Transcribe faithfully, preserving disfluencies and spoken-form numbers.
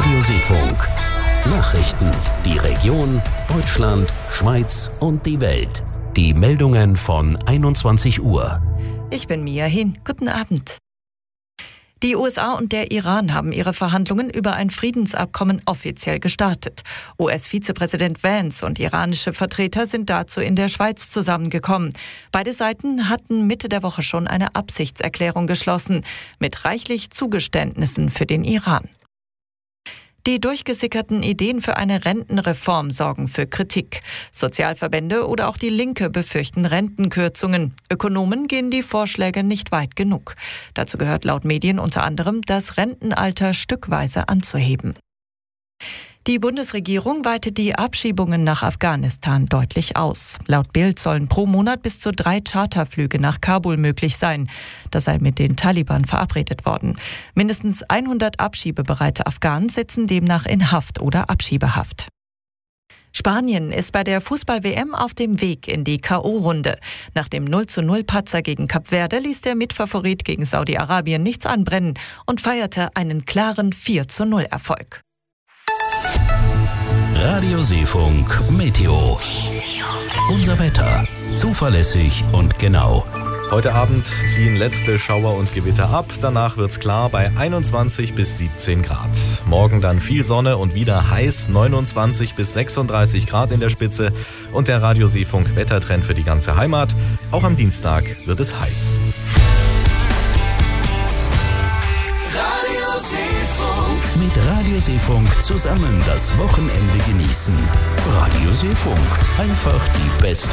Radiosee-Funk. Nachrichten, die Region, Deutschland, Schweiz und die Welt. Die Meldungen von einundzwanzig Uhr. Ich bin Mia Hin. Guten Abend. Die U S A und der Iran haben ihre Verhandlungen über ein Friedensabkommen offiziell gestartet. U S-Vizepräsident Vance und iranische Vertreter sind dazu in der Schweiz zusammengekommen. Beide Seiten hatten Mitte der Woche schon eine Absichtserklärung geschlossen, mit reichlich Zugeständnissen für den Iran. Die durchgesickerten Ideen für eine Rentenreform sorgen für Kritik. Sozialverbände oder auch die Linke befürchten Rentenkürzungen. Ökonomen gehen die Vorschläge nicht weit genug. Dazu gehört laut Medien unter anderem, das Rentenalter stückweise anzuheben. Die Bundesregierung weitet die Abschiebungen nach Afghanistan deutlich aus. Laut Bild sollen pro Monat bis zu drei Charterflüge nach Kabul möglich sein. Das sei mit den Taliban verabredet worden. Mindestens hundert abschiebebereite Afghanen sitzen demnach in Haft oder Abschiebehaft. Spanien ist bei der Fußball-W M auf dem Weg in die K O-Runde. Nach dem null zu null Patzer gegen Kap Verde ließ der Mitfavorit gegen Saudi-Arabien nichts anbrennen und feierte einen klaren vier zu null Erfolg. Radiosee-Funk Meteo. Unser Wetter. Zuverlässig und genau. Heute Abend ziehen letzte Schauer und Gewitter ab. Danach wird's klar bei einundzwanzig bis siebzehn Grad. Morgen dann viel Sonne und wieder heiß, neunundzwanzig bis sechsunddreißig Grad in der Spitze. Und der Radiosee-Funk Wettertrend für die ganze Heimat. Auch am Dienstag wird es heiß. Mit Radiosee-Funk zusammen das Wochenende genießen. Radiosee-Funk. Einfach die beste